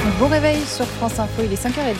Bon réveil sur France Info, il est 5h30.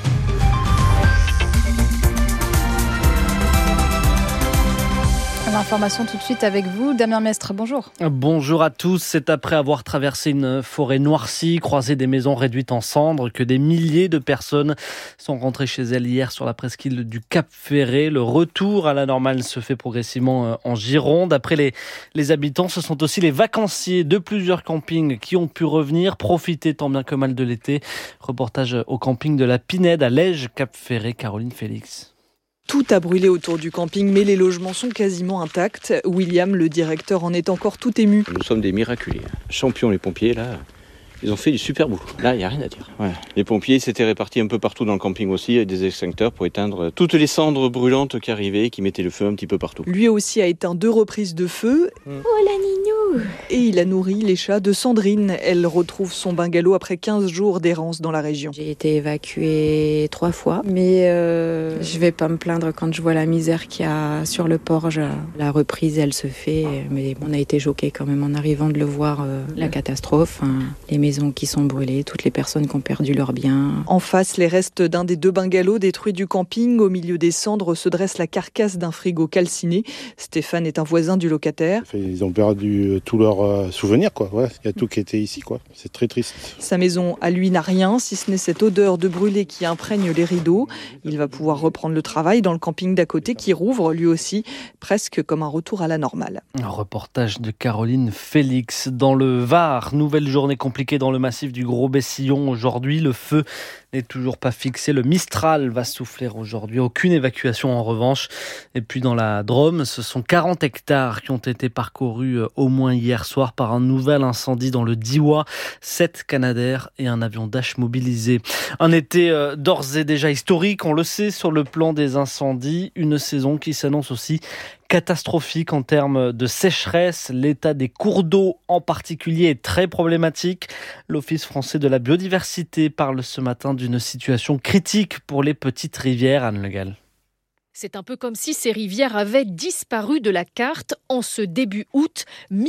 L'information tout de suite avec vous, Damien Mestre, bonjour. Bonjour à tous, c'est après avoir traversé une forêt noircie, croisé des maisons réduites en cendres, que des milliers de personnes sont rentrées chez elles hier sur la presqu'île du Cap-Ferret. Le retour à la normale se fait progressivement en Gironde. Après les habitants, ce sont aussi les vacanciers de plusieurs campings qui ont pu revenir, profiter tant bien que mal de l'été. Reportage au camping de la Pinède à Lège, Cap-Ferret, Caroline Félix. Tout a brûlé autour du camping, mais les logements sont quasiment intacts. William, le directeur, en est encore tout ému. Nous sommes des miraculés. Champions, les pompiers, là, ils ont fait du super boulot. Là, il n'y a rien à dire. Ouais. Les pompiers s'étaient répartis un peu partout dans le camping aussi, avec des extincteurs pour éteindre toutes les cendres brûlantes qui arrivaient, qui mettaient le feu un petit peu partout. Lui aussi a éteint 2 reprises de feu. Oh la ninou! Et il a nourri les chats de Sandrine. Elle retrouve son bungalow après 15 jours d'errance dans la région. J'ai été évacuée 3 fois, mais je vais pas me plaindre quand je vois la misère qu'il y a sur le Porge. La reprise, elle se fait, mais on a été choqués quand même en arrivant de le voir, la catastrophe. Les maisons qui sont brûlées, toutes les personnes qui ont perdu leurs biens. En face, les restes d'un des 2 bungalows détruits du camping. Au milieu des cendres se dresse la carcasse d'un frigo calciné. Stéphane est un voisin du locataire. Ils ont perdu tous leurs souvenirs, quoi. Ouais, il y a tout qui était ici, quoi. C'est très triste. Sa maison, à lui, n'a rien, si ce n'est cette odeur de brûlé qui imprègne les rideaux. Il va pouvoir reprendre le travail dans le camping d'à côté qui rouvre, lui aussi, presque comme un retour à la normale. Un reportage de Caroline Félix. Dans le Var, nouvelle journée compliquée dans le massif du Gros-Bessillon. Aujourd'hui, le feu n'est toujours pas fixé. Le Mistral va souffler aujourd'hui. Aucune évacuation en revanche. Et puis dans la Drôme, ce sont 40 hectares qui ont été parcourus au moins hier soir par un nouvel incendie dans le Diois. 7 Canadair et un avion Dash mobilisé. Un été d'ores et déjà historique, on le sait, sur le plan des incendies. Une saison qui s'annonce aussi catastrophique en termes de sécheresse. L'état des cours d'eau en particulier est très problématique. L'Office français de la biodiversité parle ce matin d'une situation critique pour les petites rivières. Anne Le Gall. C'est un peu comme si ces rivières avaient disparu de la carte. En ce début août,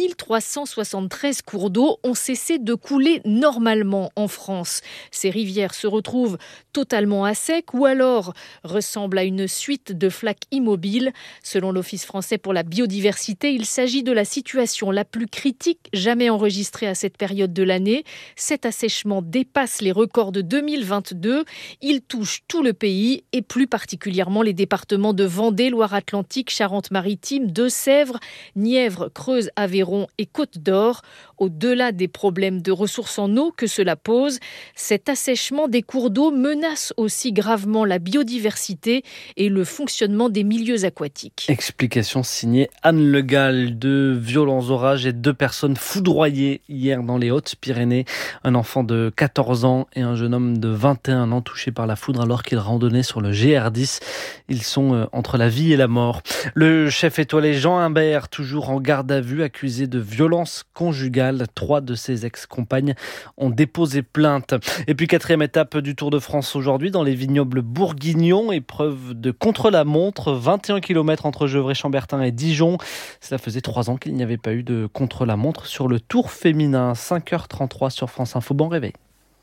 1373 cours d'eau ont cessé de couler normalement en France. Ces rivières se retrouvent totalement à sec ou alors ressemblent à une suite de flaques immobiles. Selon l'Office français pour la biodiversité, il s'agit de la situation la plus critique jamais enregistrée à cette période de l'année. Cet assèchement dépasse les records de 2022. Il touche tout le pays et plus particulièrement les départements de Vendée, Loire-Atlantique, Charente-Maritime, Deux-Sèvres, Nièvre, Creuse, Aveyron et Côte-d'Or. Au-delà des problèmes de ressources en eau que cela pose, cet assèchement des cours d'eau menace aussi gravement la biodiversité et le fonctionnement des milieux aquatiques. Explication signée Anne Le Gall. De violents orages et 2 personnes foudroyées hier dans les Hautes-Pyrénées. Un enfant de 14 ans et un jeune homme de 21 ans touchés par la foudre alors qu'ils randonnaient sur le GR10. Ils sont entre la vie et la mort. Le chef étoilé Jean Imbert, toujours en garde à vue, accusé de violence conjugale. 3 de ses ex-compagnes ont déposé plainte. Et puis 4e étape du Tour de France aujourd'hui dans les vignobles bourguignons. Épreuve de contre-la-montre, 21 km entre Gevrey-Chambertin et Dijon. Cela faisait 3 ans qu'il n'y avait pas eu de contre-la-montre sur le Tour féminin. 5h33 sur France Info. Bon réveil.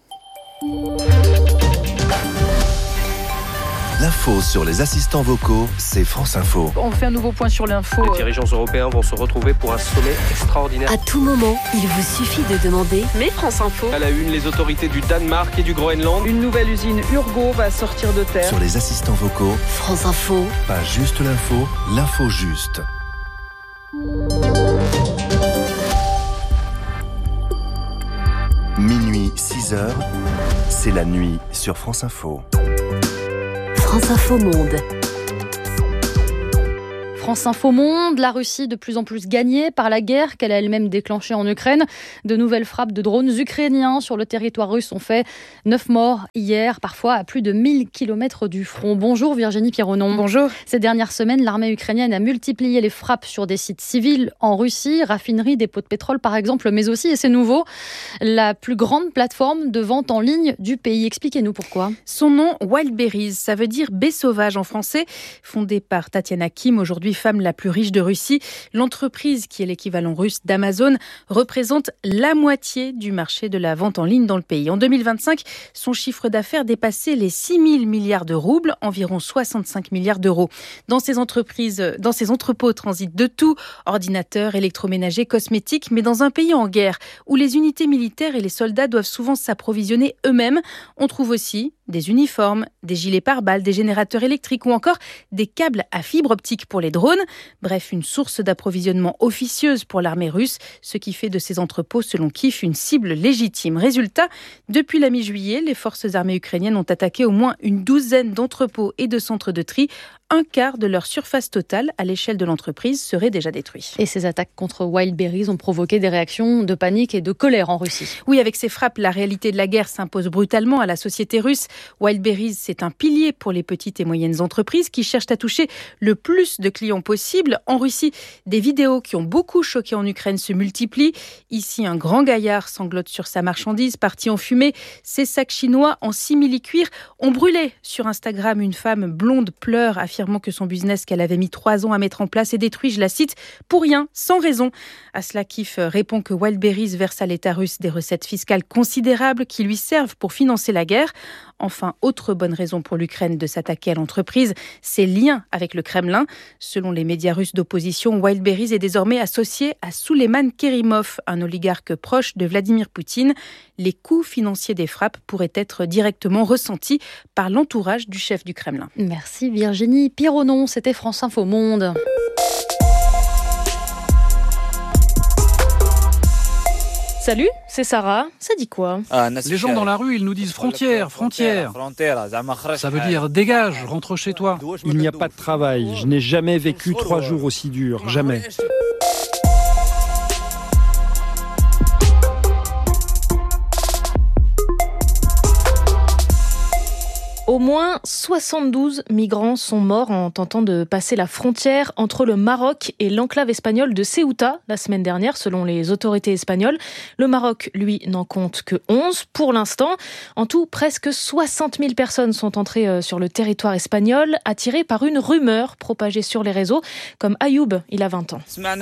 L'info sur les assistants vocaux, c'est France Info. On fait un nouveau point sur l'info. Les dirigeants européens vont se retrouver pour un sommet extraordinaire. À tout moment, il vous suffit de demander « Mais France Info ». À la une, les autorités du Danemark et du Groenland. Une nouvelle usine Urgo va sortir de terre. Sur les assistants vocaux, France Info. Pas juste l'info, l'info juste. Minuit, 6h, c'est la nuit sur France Info. France Info Monde. France Info Monde, la Russie de plus en plus gagnée par la guerre qu'elle a elle-même déclenchée en Ukraine. De nouvelles frappes de drones ukrainiens sur le territoire russe ont fait 9 morts hier, parfois à plus de 1000 km du front. Bonjour Virginie Pironon. Bonjour. Ces dernières semaines, l'armée ukrainienne a multiplié les frappes sur des sites civils en Russie, raffineries, dépôts de pétrole par exemple, mais aussi, et c'est nouveau, la plus grande plateforme de vente en ligne du pays. Expliquez-nous pourquoi. Son nom, Wildberries, ça veut dire baie sauvage en français. Fondée par Tatiana Kim, aujourd'hui aujourd'hui femme la plus riche de Russie. L'entreprise, qui est l'équivalent russe d'Amazon, représente la moitié du marché de la vente en ligne dans le pays. En 2025, son chiffre d'affaires dépassait les 6 000 milliards de roubles, environ 65 milliards d'euros. Dans ces entrepôts transitent de tout, ordinateurs, électroménagers, cosmétiques, mais dans un pays en guerre, où les unités militaires et les soldats doivent souvent s'approvisionner eux-mêmes, on trouve aussi des uniformes, des gilets pare-balles, des générateurs électriques ou encore des câbles à fibre optique pour les drones. Bref, une source d'approvisionnement officieuse pour l'armée russe, ce qui fait de ces entrepôts, selon Kiev, une cible légitime. Résultat, depuis la mi-juillet, les forces armées ukrainiennes ont attaqué au moins une douzaine d'entrepôts et de centres de tri. Un quart de leur surface totale à l'échelle de l'entreprise serait déjà détruit. Et ces attaques contre Wildberries ont provoqué des réactions de panique et de colère en Russie. Oui, avec ces frappes, la réalité de la guerre s'impose brutalement à la société russe. Wildberries, c'est un pilier pour les petites et moyennes entreprises qui cherchent à toucher le plus de clients possible. En Russie, des vidéos qui ont beaucoup choqué en Ukraine se multiplient. Ici, un grand gaillard sanglote sur sa marchandise, partie en fumée. Ses sacs chinois en simili-cuir ont brûlé. Sur Instagram, une femme blonde pleure, affirmant que son business qu'elle avait mis 3 ans à mettre en place est détruit, je la cite, pour rien, sans raison. À cela, Kiev répond que Wildberries verse à l'État russe des recettes fiscales considérables qui lui servent pour financer la guerre. Enfin, autre bonne raison pour l'Ukraine de s'attaquer à l'entreprise, ses liens avec le Kremlin. Selon les médias russes d'opposition, Wildberries est désormais associé à Souleiman Kerimov, un oligarque proche de Vladimir Poutine. Les coûts financiers des frappes pourraient être directement ressentis par l'entourage du chef du Kremlin. Merci Virginie Pironon, c'était France Info Monde. Salut, c'est Sarah. Ça dit quoi ? Les gens dans la rue, ils nous disent frontière, frontière. Ça veut dire dégage, rentre chez toi. Il n'y a pas de travail. Je n'ai jamais vécu 3 jours aussi durs. Jamais. Au moins 72 migrants sont morts en tentant de passer la frontière entre le Maroc et l'enclave espagnole de Ceuta la semaine dernière, selon les autorités espagnoles. Le Maroc, lui, n'en compte que 11 pour l'instant. En tout, presque 60 000 personnes sont entrées sur le territoire espagnol, attirées par une rumeur propagée sur les réseaux, comme Ayoub, il a 20 ans.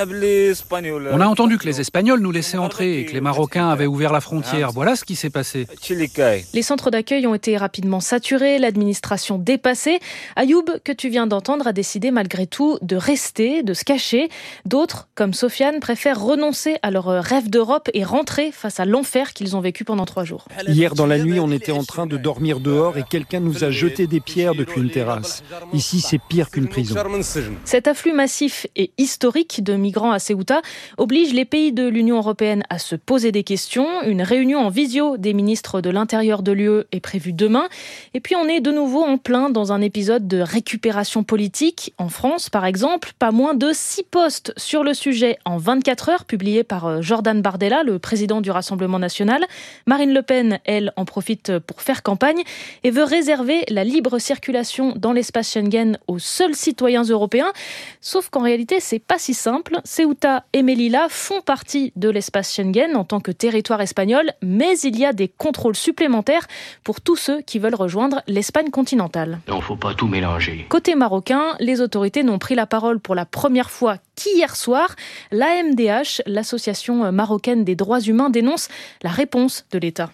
On a entendu que les Espagnols nous laissaient entrer et que les Marocains avaient ouvert la frontière. Voilà ce qui s'est passé. Les centres d'accueil ont été rapidement saturés, l'administration dépassée. Ayoub, que tu viens d'entendre, a décidé malgré tout de rester, de se cacher. D'autres, comme Sofiane, préfèrent renoncer à leur rêve d'Europe et rentrer face à l'enfer qu'ils ont vécu pendant 3 jours. Hier dans la nuit, on était en train de dormir dehors et quelqu'un nous a jeté des pierres depuis une terrasse. Ici, c'est pire qu'une prison. Cet afflux massif et historique de migrants à Ceuta oblige les pays de l'Union européenne à se poser des questions. Une réunion en visio des ministres de l'Intérieur de l'UE est prévue demain. Et puis on est de nouveau en plein dans un épisode de récupération politique. En France, par exemple, pas moins de 6 posts sur le sujet en 24 heures, publiés par Jordan Bardella, le président du Rassemblement national. Marine Le Pen, elle, en profite pour faire campagne et veut réserver la libre circulation dans l'espace Schengen aux seuls citoyens européens. Sauf qu'en réalité, c'est pas si simple. Ceuta et Melilla font partie de l'espace Schengen en tant que territoire espagnol, mais il y a des contrôles supplémentaires pour tous ceux qui veulent rejoindre l'Espagne continentale. Non, faut pas tout mélanger. Côté marocain, les autorités n'ont pris la parole pour la première fois qu'hier soir. L'AMDH, l'association marocaine des droits humains, dénonce la réponse de l'État.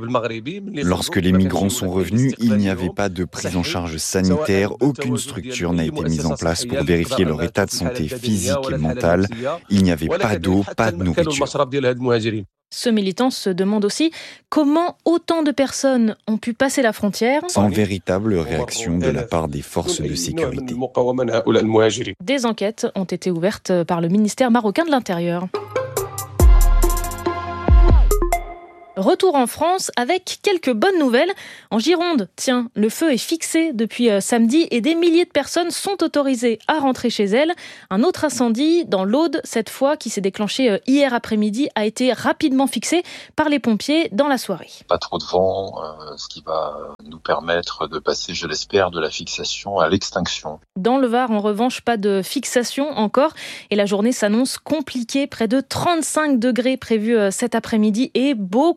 Lorsque les migrants sont revenus, il n'y avait pas de prise en charge sanitaire, aucune structure n'a été mise en place pour vérifier leur état de santé physique et mental. Il n'y avait pas d'eau, pas de nourriture. Ce militant se demande aussi comment autant de personnes ont pu passer la frontière sans véritable réaction de la part des forces de sécurité. Des enquêtes ont été ouvertes par le ministère marocain de l'Intérieur. Retour en France avec quelques bonnes nouvelles. En Gironde, tiens, le feu est fixé depuis samedi et des milliers de personnes sont autorisées à rentrer chez elles. Un autre incendie dans l'Aude, cette fois, qui s'est déclenché hier après-midi, a été rapidement fixé par les pompiers dans la soirée. Pas trop de vent, ce qui va nous permettre de passer, je l'espère, de la fixation à l'extinction. Dans le Var, en revanche, pas de fixation encore et la journée s'annonce compliquée. Près de 35 degrés prévus cet après-midi et beaucoup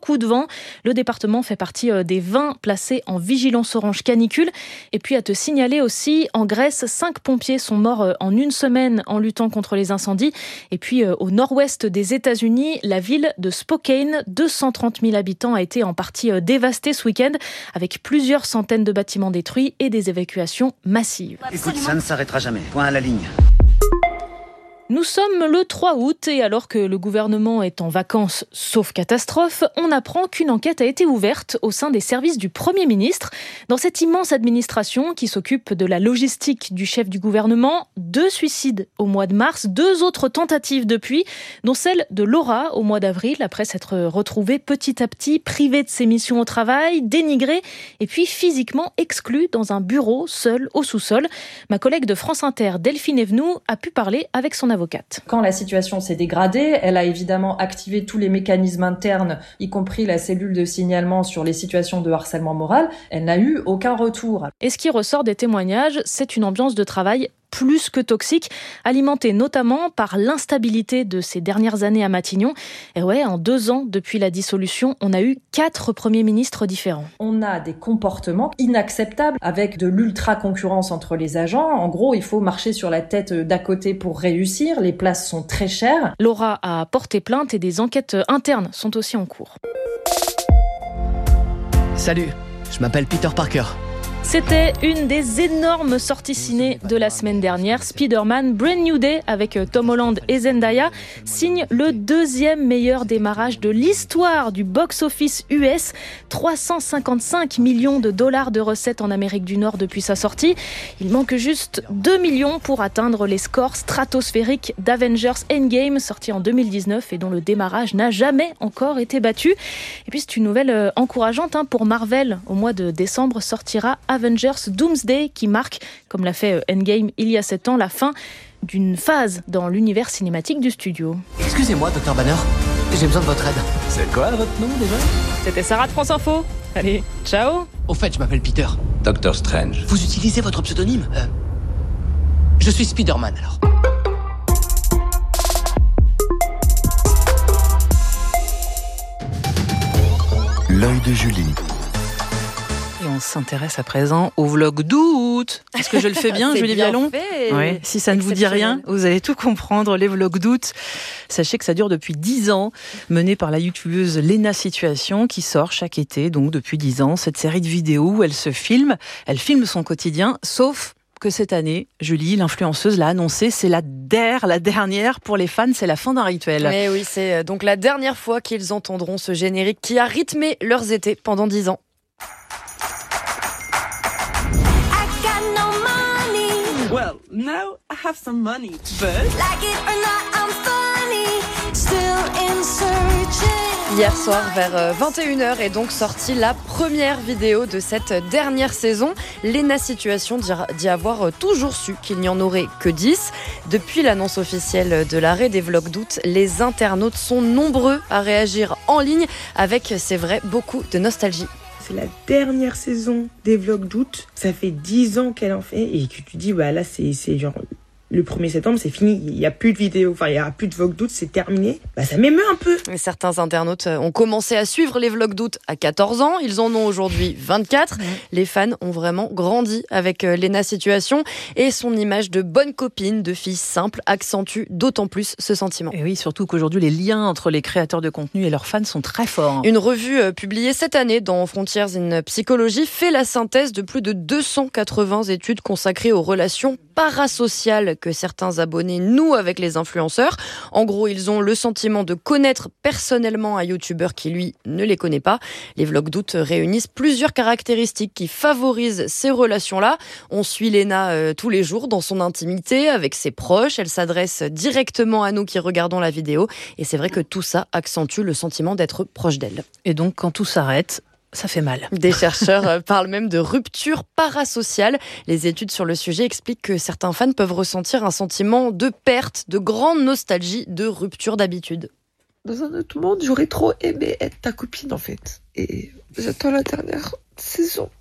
beaucoup de vent. Le département fait partie des 20 placés en vigilance orange canicule. Et puis à te signaler aussi, en Grèce, 5 pompiers sont morts en une semaine en luttant contre les incendies. Et puis au nord-ouest des États-Unis, la ville de Spokane, 230 000 habitants, a été en partie dévastée ce week-end, avec plusieurs centaines de bâtiments détruits et des évacuations massives. Écoute, ça ne s'arrêtera jamais. Point à la ligne. Nous sommes le 3 août et alors que le gouvernement est en vacances, sauf catastrophe, on apprend qu'une enquête a été ouverte au sein des services du Premier ministre. Dans cette immense administration qui s'occupe de la logistique du chef du gouvernement, 2 suicides au mois de mars, 2 autres tentatives depuis, dont celle de Laura au mois d'avril, après s'être retrouvée petit à petit privée de ses missions au travail, dénigrée et puis physiquement exclue dans un bureau seul au sous-sol. Ma collègue de France Inter, Delphine Evenou, a pu parler avec son avocate. Quand la situation s'est dégradée, elle a évidemment activé tous les mécanismes internes, y compris la cellule de signalement sur les situations de harcèlement moral. Elle n'a eu aucun retour. Et ce qui ressort des témoignages, c'est une ambiance de travail plus que toxique, alimentée notamment par l'instabilité de ces dernières années à Matignon. Et ouais, en 2 ans depuis la dissolution, on a eu 4 premiers ministres différents. On a des comportements inacceptables avec de l'ultra-concurrence entre les agents. En gros, il faut marcher sur la tête d'à côté pour réussir. Les places sont très chères. Laura a porté plainte et des enquêtes internes sont aussi en cours. Salut, je m'appelle Peter Parker. C'était une des énormes sorties ciné de la semaine dernière. Spider-Man Brand New Day avec Tom Holland et Zendaya signe le 2e meilleur démarrage de l'histoire du box-office US. 355 millions de dollars de recettes en Amérique du Nord depuis sa sortie. Il manque juste 2 millions pour atteindre les scores stratosphériques d'Avengers Endgame, sorti en 2019 et dont le démarrage n'a jamais encore été battu. Et puis c'est une nouvelle encourageante pour Marvel. Au mois de décembre sortira Avengers Doomsday qui marque, comme l'a fait Endgame il y a 7 ans, la fin d'une phase dans l'univers cinématique du studio. Excusez-moi, Dr Banner, j'ai besoin de votre aide. C'est quoi votre nom déjà ? C'était Sarah de France Info. Allez, ciao. Au fait, je m'appelle Peter. Doctor Strange. Vous utilisez votre pseudonyme ? Je suis Spider-Man alors. L'œil de Julie. Et on s'intéresse à présent au vlog d'août. Est-ce que je le fais bien, Julie Vialon ? Oui. Si ça ne vous dit rien, vous allez tout comprendre. Les vlogs d'août, sachez que ça dure depuis 10 ans, mené par la youtubeuse Léna Situation, qui sort chaque été, donc depuis 10 ans, cette série de vidéos où elle se filme. Elle filme son quotidien, sauf que cette année, Julie, l'influenceuse, l'a annoncé, c'est la dernière pour les fans, c'est la fin d'un rituel. Mais oui, c'est donc la dernière fois qu'ils entendront ce générique qui a rythmé leurs étés pendant 10 ans. Well, now I have some money, but like it or not, I'm funny, still in searching. Hier soir, vers 21h, est donc sortie la première vidéo de cette dernière saison. Léna Situation dit avoir toujours su qu'il n'y en aurait que 10. Depuis l'annonce officielle de l'arrêt des vlogs d'août, les internautes sont nombreux à réagir en ligne avec, c'est vrai, beaucoup de nostalgie. C'est la dernière saison des vlogs d'août. Ça fait 10 ans qu'elle en fait et que tu dis, bah là, c'est genre le 1er septembre, c'est fini. Il n'y a plus de vidéos, il n'y aura plus de vlogs d'août, c'est terminé. Bah, ça m'émeut un peu. Et certains internautes ont commencé à suivre les vlogs d'août à 14 ans. Ils en ont aujourd'hui 24. Les fans ont vraiment grandi avec Léna Situation et son image de bonne copine, de fille simple, accentue d'autant plus ce sentiment. Et oui, surtout qu'aujourd'hui, les liens entre les créateurs de contenu et leurs fans sont très forts. Une revue publiée cette année dans Frontiers in Psychology fait la synthèse de plus de 280 études consacrées aux relations parasociales que certains abonnés nouent avec les influenceurs. En gros, ils ont le sentiment de connaître personnellement un youtubeur qui, lui, ne les connaît pas. Les vlogs d'août réunissent plusieurs caractéristiques qui favorisent ces relations-là. On suit Léna tous les jours dans son intimité, avec ses proches. Elle s'adresse directement à nous qui regardons la vidéo. Et c'est vrai que tout ça accentue le sentiment d'être proche d'elle. Et donc, quand tout s'arrête, ça fait mal. Des chercheurs parlent même de rupture parasociale. Les études sur le sujet expliquent que certains fans peuvent ressentir un sentiment de perte, de grande nostalgie, de rupture d'habitude. Dans un autre monde, j'aurais trop aimé être ta copine en fait. Et j'attends la dernière saison